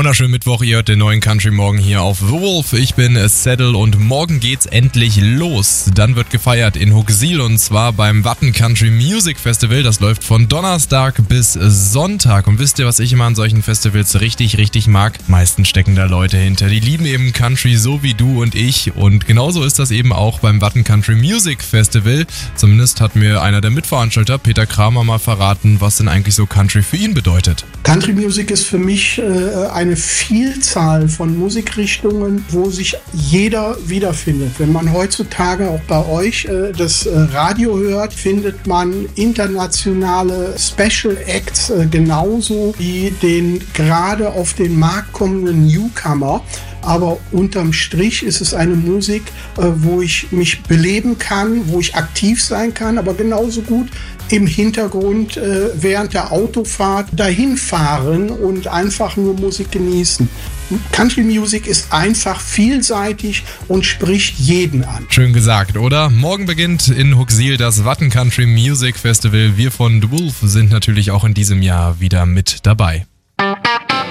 Wunderschönen Mittwoch, ihr hört den neuen Country Morgen hier auf The Wolf. Ich bin Saddle und morgen geht's endlich los. Dann wird gefeiert in Hooksiel und zwar beim Watten Country Music Festival. Das läuft von Donnerstag bis Sonntag. Und wisst ihr, was ich immer an solchen Festivals richtig mag? Meistens stecken da Leute hinter, die lieben eben Country so wie du und ich. Und genauso ist das eben auch beim Watten Country Music Festival. Zumindest hat mir einer der Mitveranstalter, Peter Kramer, mal verraten, was denn eigentlich so Country für ihn bedeutet. Country Music ist für mich eine Vielzahl von Musikrichtungen, wo sich jeder wiederfindet. Wenn man heutzutage auch bei euch das Radio hört, findet man internationale Special Acts genauso wie den gerade auf den Markt kommenden Newcomer. Aber unterm Strich ist es eine Musik, wo ich mich beleben kann, wo ich aktiv sein kann, aber genauso gut im Hintergrund während der Autofahrt dahin fahren und einfach nur Musik genießen. Country Music ist einfach vielseitig und spricht jeden an. Schön gesagt, oder? Morgen beginnt in Hooksiel das Watten Country Music Festival. Wir von The Wolf sind natürlich auch in diesem Jahr wieder mit dabei.